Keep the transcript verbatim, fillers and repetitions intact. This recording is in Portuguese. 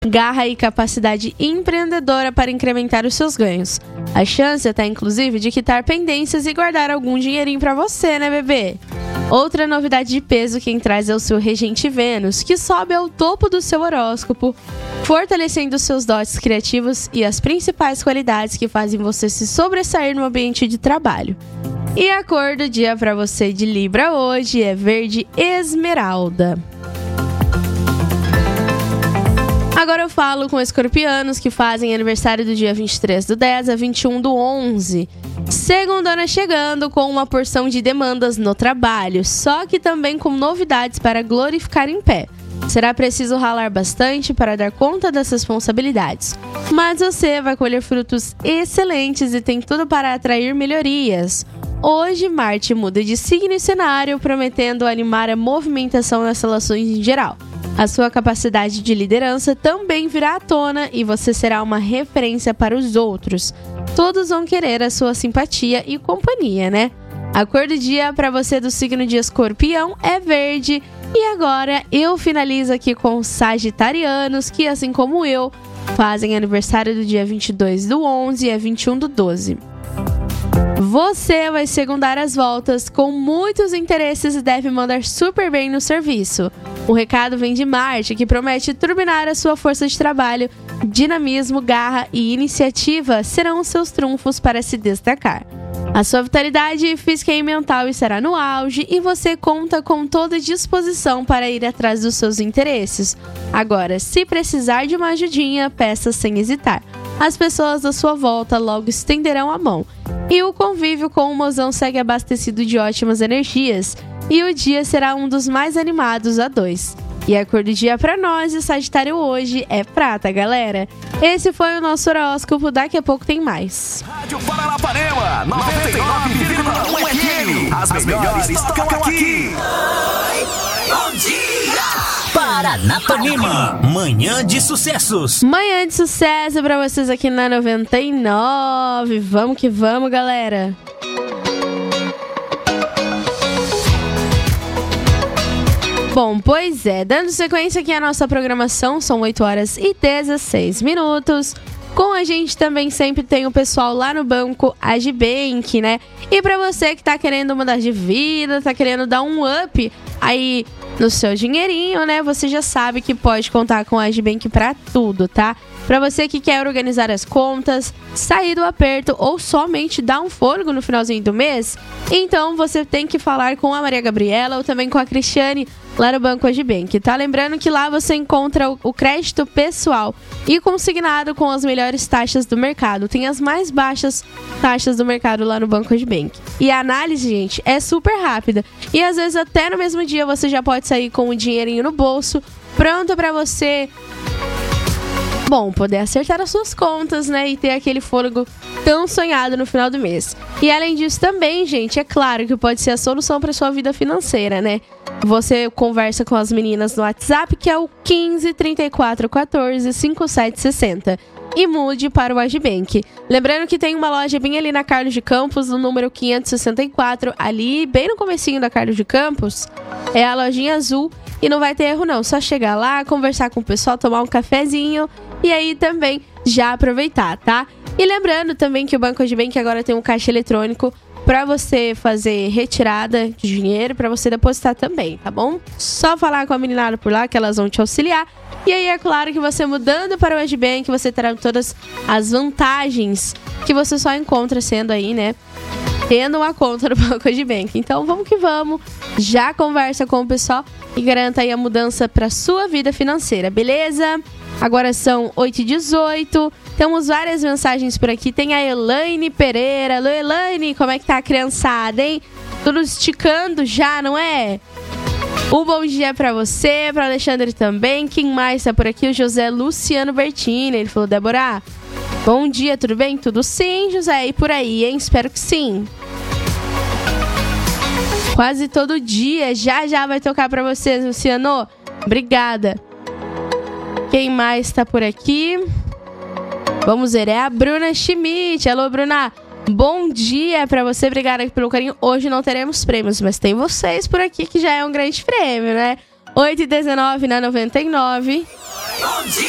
garra e capacidade empreendedora para incrementar os seus ganhos. A chance até, inclusive, de quitar pendências e guardar algum dinheirinho pra você, né, bebê? Outra novidade de peso quem traz é o seu regente Vênus, que sobe ao topo do seu horóscopo, fortalecendo seus dotes criativos e as principais qualidades que fazem você se sobressair no ambiente de trabalho. E a cor do dia para você de Libra hoje é verde esmeralda. Agora eu falo com escorpianos que fazem aniversário do dia vinte e três do dez a vinte e um do onze. Segundona chegando com uma porção de demandas no trabalho, só que também com novidades para glorificar em pé. Será preciso ralar bastante para dar conta das responsabilidades, mas você vai colher frutos excelentes e tem tudo para atrair melhorias. Hoje, Marte muda de signo e cenário, prometendo animar a movimentação nas relações em geral. A sua capacidade de liderança também virá à tona e você será uma referência para os outros. Todos vão querer a sua simpatia e companhia, né? A cor do dia para você do signo de Escorpião é verde. E agora eu finalizo aqui com os sagitarianos que, assim como eu, fazem aniversário do dia vinte e dois do onze e vinte e um do doze. Você vai segundar as voltas com muitos interesses e deve mandar super bem no serviço. O recado vem de Marte, que promete turbinar a sua força de trabalho. Dinamismo, garra e iniciativa serão os seus trunfos para se destacar. A sua vitalidade física e mental estará no auge e você conta com toda disposição para ir atrás dos seus interesses. Agora, se precisar de uma ajudinha, peça sem hesitar. As pessoas à sua volta logo estenderão a mão. E o convívio com o mozão segue abastecido de ótimas energias. E o dia será um dos mais animados a dois. E a cor do dia para nós, o Sagitário hoje, é prata, galera. Esse foi o nosso horóscopo, daqui a pouco tem mais. Rádio Paranapanema, noventa e nove vírgula um F M. As melhores tocam aqui. Bom dia! Paranapanema, manhã de sucessos. Manhã de sucesso pra vocês aqui na noventa e nove. Vamos que vamos, galera. Bom, pois é, dando sequência aqui à nossa programação, são oito horas e dezesseis minutos. Com a gente também sempre tem o pessoal lá no banco Agibank, né? E pra você que tá querendo mudar de vida, tá querendo dar um up aí no seu dinheirinho, né? Você já sabe que pode contar com a Agibank pra tudo, tá? Pra você que quer organizar as contas, sair do aperto ou somente dar um fôlego no finalzinho do mês, então você tem que falar com a Maria Gabriela ou também com a Cristiane lá no Banco Agibank, tá? Lembrando que lá você encontra o, o crédito pessoal e consignado com as melhores taxas do mercado. Tem as mais baixas taxas do mercado lá no Banco Agibank. E a análise, gente, é super rápida. E às vezes até no mesmo dia você já pode sair com o dinheirinho no bolso, pronto pra você... Bom, poder acertar as suas contas, né? E ter aquele fôlego tão sonhado no final do mês. E além disso também, gente, é claro que pode ser a solução para sua vida financeira, né? Você conversa com as meninas no WhatsApp, que é o quinze, trinta e quatro, quatorze, cinquenta e sete sessenta. E mude para o Agibank. Lembrando que tem uma loja bem ali na Carlos de Campos, no número quinhentos e sessenta e quatro, ali bem no comecinho da Carlos de Campos. É a lojinha azul e não vai ter erro não. Só chegar lá, conversar com o pessoal, tomar um cafezinho e aí também já aproveitar, tá? E lembrando também que o Banco Agibank agora tem um caixa eletrônico para você fazer retirada de dinheiro, para você depositar também, tá bom? Só falar com a meninada por lá que elas vão te auxiliar. E aí é claro que você mudando para o Agibank, você terá todas as vantagens que você só encontra sendo aí, né? Tendo uma conta no Banco Agibank. Então vamos que vamos, já conversa com o pessoal e garanta aí a mudança para sua vida financeira, beleza? Agora são oito e dezoito, temos várias mensagens por aqui. Tem a Elaine Pereira. Alô, Elaine, como é que tá a criançada, hein? Tudo esticando já, não é? Um bom dia pra você, pra Alexandre também. Quem mais tá por aqui? O José Luciano Bertini. Ele falou, Débora, bom dia, tudo bem? Tudo sim, José, e por aí, hein? Espero que sim. Quase todo dia, já já vai tocar pra vocês, Luciano. Obrigada. Quem mais tá por aqui? Vamos ver, é a Bruna Schmidt. Alô, Bruna. Bom dia pra você, obrigada pelo carinho. Hoje não teremos prêmios, mas tem vocês por aqui que já é um grande prêmio, né? oito e dezenove na noventa e nove. Bom dia!